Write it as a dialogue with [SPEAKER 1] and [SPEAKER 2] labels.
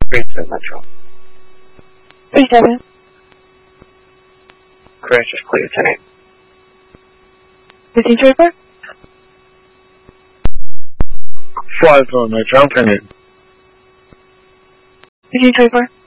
[SPEAKER 1] 37 Metro.
[SPEAKER 2] 37.
[SPEAKER 1] Crash is clear, 10-8.
[SPEAKER 2] 1524.
[SPEAKER 3] 50 Metro, 10-8.
[SPEAKER 2] 1524.